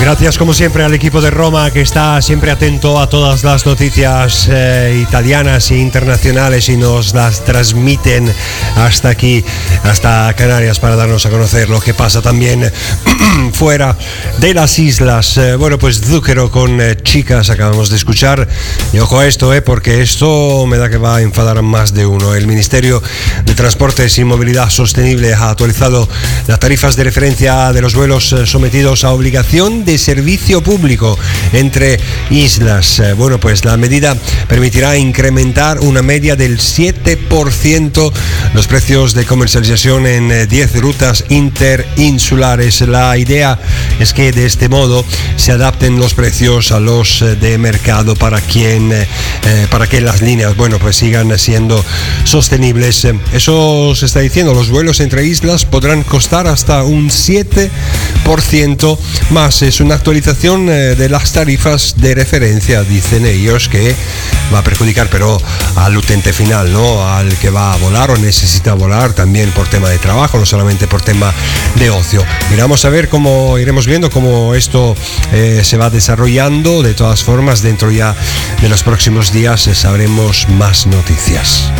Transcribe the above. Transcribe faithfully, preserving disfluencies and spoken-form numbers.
Gracias como siempre al equipo de Roma, que está siempre atento a todas las noticias eh, italianas e internacionales y nos las transmiten hasta aquí, hasta Canarias, para darnos a conocer lo que pasa también fuera de las islas. Eh, bueno, pues Zucchero con eh, Chicas acabamos de escuchar. Y ojo a esto, eh, porque esto me da que va a enfadar a más de uno. El Ministerio de Transportes y Movilidad Sostenible ha actualizado las tarifas de referencia de los vuelos eh, sometidos a obligación de servicio público entre islas. Eh, bueno, pues la medida permitirá incrementar una media del siete por ciento los precios de comercialización en eh, diez rutas interinsulares. La idea es que de este modo se adapten los precios a los eh, de mercado para quien eh, eh, para que las líneas, bueno, pues sigan siendo sostenibles. Eh, eso se está diciendo, los vuelos entre islas podrán costar hasta un siete por ciento más. Es una actualización eh, de las tarifas de referencia, dicen ellos, que va a perjudicar pero al utente final, ¿no? Al que va a volar o necesita volar, también por tema de trabajo, no solamente por tema de ocio. Miramos a ver cómo iremos viendo cómo esto eh, se va desarrollando. De todas formas, dentro ya de los próximos días eh, sabremos más noticias.